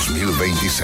2026.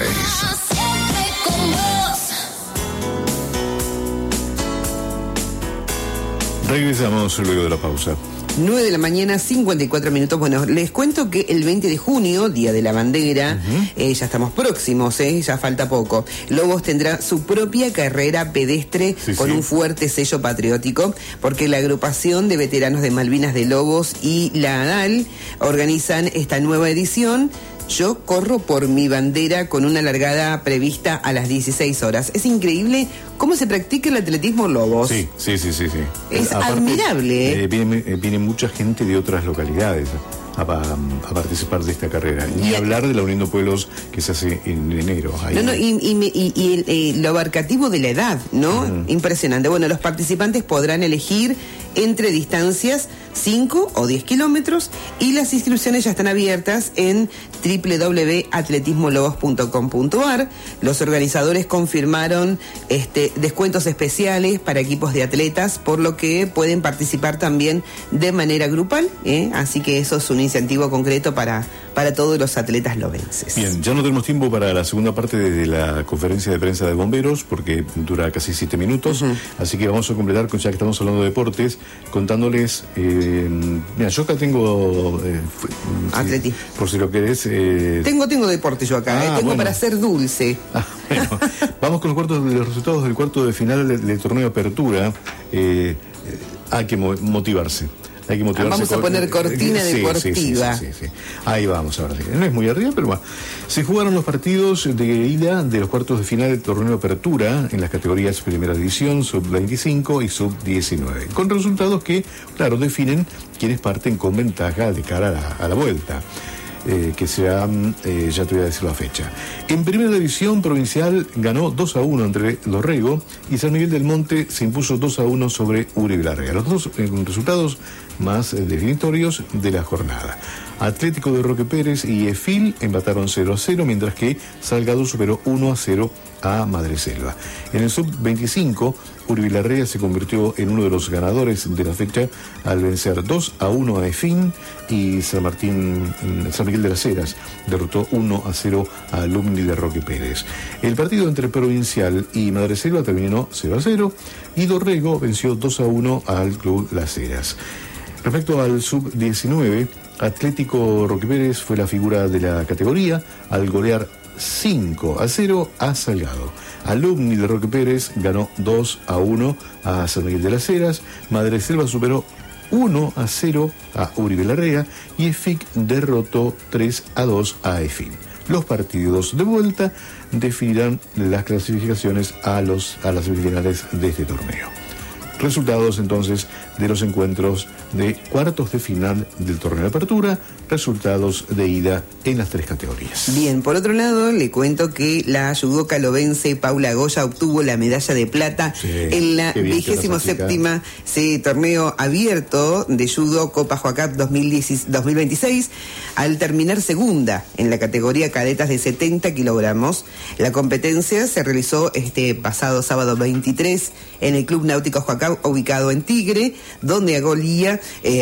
Regresamos luego de la pausa. 9 de la mañana, 54 minutos. Bueno, les cuento que el 20 de junio, Día de la Bandera, ya estamos próximos, ya falta poco. Lobos tendrá su propia carrera pedestre con un fuerte sello patriótico, porque la agrupación de veteranos de Malvinas de Lobos y la ADAL organizan esta nueva edición. Yo corro por mi bandera, con una largada prevista a las 16 horas. Es increíble cómo se practica el atletismo Lobos. Sí. Es admirable. Viene mucha gente de otras localidades a participar de esta carrera. Ni hablar de la Unión de Pueblos que se hace en enero. Ahí. Y lo abarcativo de la edad, ¿no? Impresionante. Bueno, los participantes podrán elegir entre distancias 5 o 10 kilómetros y las inscripciones ya están abiertas en www.atletismolobos.com.ar. Los organizadores confirmaron descuentos especiales para equipos de atletas, por lo que pueden participar también de manera grupal, así que eso es un incentivo concreto para todos los atletas lobenses. Bien, ya no tenemos tiempo para la segunda parte de la conferencia de prensa de bomberos, porque dura casi 7 minutos, así que vamos a completar, ya que estamos hablando de deportes, contándoles, mira, yo acá tengo atletismo, por si lo querés. Tengo deporte yo acá, tengo para hacer dulce. Bueno, vamos con los resultados del cuarto de final del torneo de apertura. Hay que motivarse. Vamos a poner cortina deportiva. Sí. Ahí vamos, ahora sí. No es muy arriba, pero bueno. Se jugaron los partidos de ida de los cuartos de final del torneo de apertura en las categorías Primera División, Sub-25 y Sub-19, con resultados que, claro, definen quiénes parten con ventaja de cara a la vuelta. Que será, ya te voy a decir la fecha. En Primera División Provincial ganó 2-1 entre Dorrego y San Miguel del Monte se impuso 2-1 sobre Uribe Larrea. Los dos resultados más definitorios de la jornada. Atlético de Roque Pérez y EFIL empataron 0-0, mientras que Salgado superó 1-0 a Madreselva. En el Sub-25, Uribe Larrea se convirtió en uno de los ganadores de la fecha al vencer 2-1 a EFIN, y San Miguel de las Heras derrotó 1-0 a Alumni de Roque Pérez. El partido entre Provincial y Madreselva terminó 0-0 y Dorrego venció 2-1 al Club Las Heras. Respecto al Sub-19, Atlético Roque Pérez fue la figura de la categoría al golear 5-0 a Salgado. Alumni de Roque Pérez ganó 2-1 a San Miguel de las Heras. Madreselva superó 1-0 a Uribe Larrea y EFIC derrotó 3-2 a EFIN. Los partidos de vuelta definirán las clasificaciones a las semifinales de este torneo. Resultados entonces de los encuentros de cuartos de final del torneo de apertura, resultados de ida en las 3 categorías. Bien, por otro lado, le cuento que la judoka lobense Paula Goya obtuvo la medalla de plata en la 27ª torneo abierto de judo Copa Huacap 2026, al terminar segunda en la categoría cadetas de 70 kilogramos. La competencia se realizó este pasado sábado 23 en el Club Náutico Huacap, ubicado en Tigre, donde Agolia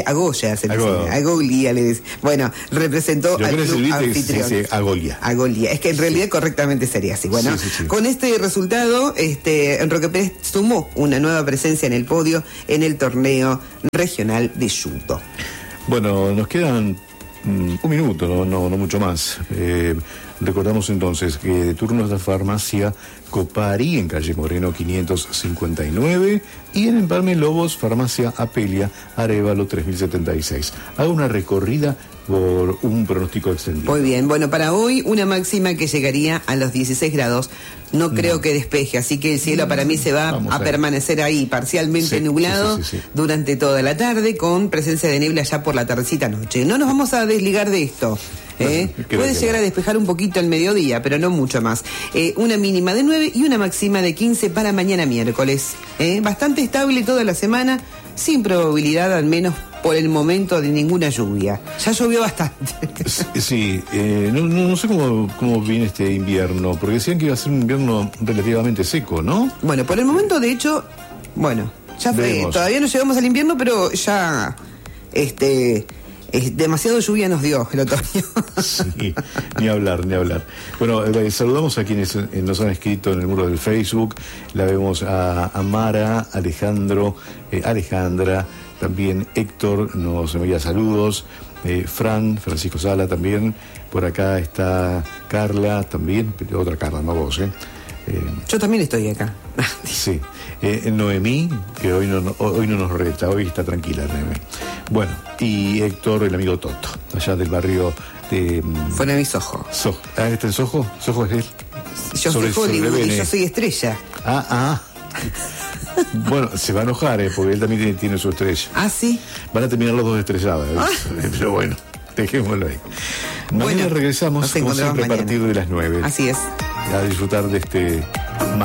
bueno, representó al club anfitrión. Agolia, es que en realidad correctamente sería así. Bueno, con este resultado, Roque Pérez sumó una nueva presencia en el podio en el torneo regional de judo. Bueno, nos quedan un minuto, no mucho más. Recordamos entonces que de turno es la farmacia Copari en calle Moreno 559 y en Empalme Lobos, farmacia Apelia, Arévalo 3076. Haga una recorrida por un pronóstico extendido. Muy bien, bueno, para hoy una máxima que llegaría a los 16 grados. No creo que despeje, así que el cielo para mí se va a permanecer ahí parcialmente nublado durante toda la tarde, con presencia de niebla ya por la tardecita noche. No nos vamos a desligar de esto. Puede llegar a despejar un poquito al mediodía, pero no mucho más. Una mínima de 9 y una máxima de 15 para mañana miércoles. Bastante estable toda la semana, sin probabilidad, al menos por el momento, de ninguna lluvia. Ya llovió bastante. Sí, no sé cómo viene este invierno, porque decían que iba a ser un invierno relativamente seco, ¿no? Bueno, por el momento, de hecho, ya todavía no llegamos al invierno, pero ya demasiado lluvia nos dio el otoño. Sí, ni hablar. Bueno, saludamos a quienes nos han escrito en el muro del Facebook. La vemos a Mara, Alejandro, Alejandra, también Héctor nos envía saludos, Francisco Sala también. Por acá está Carla también, otra Carla, no vos, Yo también estoy acá. Sí. Noemí, que hoy no nos reta, hoy está tranquila Noemí. Bueno, y Héctor, el amigo Toto, allá del barrio de... Fuera de mi Soho. ¿Está en Soho? ¿Soho es él? Yo soy Hollywood y yo soy estrella. Bueno, se va a enojar, porque él también tiene su estrella. Ah, sí. Van a terminar los dos estrellados, pero bueno, dejémoslo ahí. Mañana regresamos, como siempre, a partir de las 9. Así es. A disfrutar de este